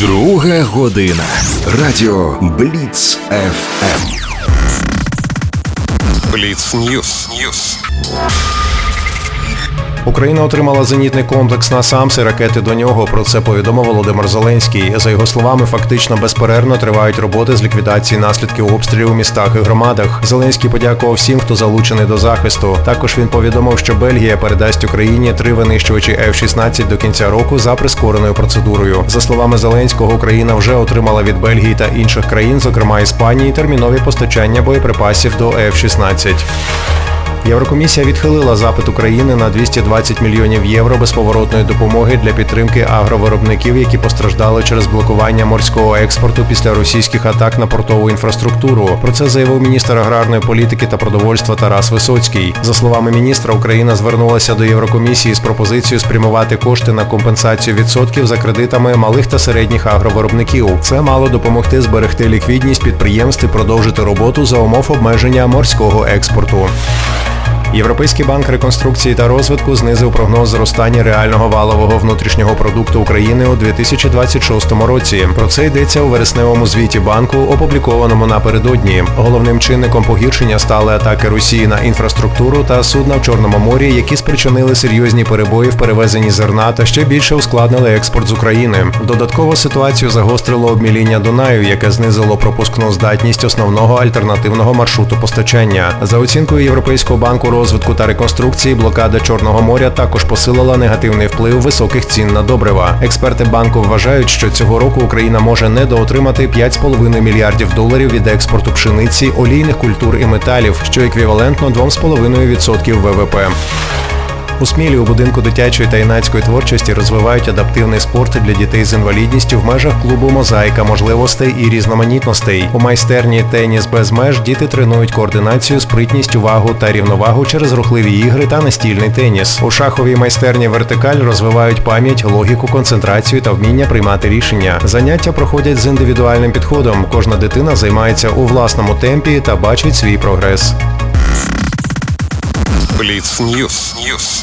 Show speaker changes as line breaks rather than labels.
Друга година. Радіо Бліц ФМ.
Бліц Ньюс.
Україна отримала зенітний комплекс «Насамс» і ракети до нього. Про це повідомив Володимир Зеленський. За його словами, фактично безперервно тривають роботи з ліквідації наслідків обстрілів у містах і громадах. Зеленський подякував всім, хто залучений до захисту. Також він повідомив, що Бельгія передасть Україні 3 винищувачі F-16 до кінця року за прискореною процедурою. За словами Зеленського, Україна вже отримала від Бельгії та інших країн, зокрема Іспанії, термінові постачання боєприпасів до F-16. Єврокомісія відхилила запит України на 220 мільйонів євро безповоротної допомоги для підтримки агровиробників, які постраждали через блокування морського експорту після російських атак на портову інфраструктуру. Про це заявив міністр аграрної політики та продовольства Тарас Висоцький. За словами міністра, Україна звернулася до Єврокомісії з пропозицією спрямувати кошти на компенсацію відсотків за кредитами малих та середніх агровиробників. Це мало допомогти зберегти ліквідність підприємств і продовжити роботу за умов обмеження морського експорту. Європейський банк реконструкції та розвитку знизив прогноз зростання реального валового внутрішнього продукту України у 2026 році. Про це йдеться у вересневому звіті банку, опублікованому напередодні. Головним чинником погіршення стали атаки Росії на інфраструктуру та судна в Чорному морі, які спричинили серйозні перебої в перевезенні зерна та ще більше ускладнили експорт з України. Додатково ситуацію загострило обміління Дунаю, яке знизило пропускну здатність основного альтернативного маршруту постачання. За оцінкою Європейського банку розвитку та реконструкції, блокада Чорного моря також посилила негативний вплив високих цін на добрива. Експерти банку вважають, що цього року Україна може недоотримати 5,5 мільярдів доларів від експорту пшениці, олійних культур і металів, що еквівалентно 2,5% ВВП. У Смілі у будинку дитячої та юнацької творчості розвивають адаптивний спорт для дітей з інвалідністю в межах клубу «Мозаїка можливостей і різноманітностей». У майстерні «Теніс без меж» діти тренують координацію, спритність, увагу та рівновагу через рухливі ігри та настільний теніс. У шаховій майстерні «Вертикаль» розвивають пам'ять, логіку, концентрацію та вміння приймати рішення. Заняття проходять з індивідуальним підходом. Кожна дитина займається у власному темпі та бачить свій прогрес.
Бліц Ньюс.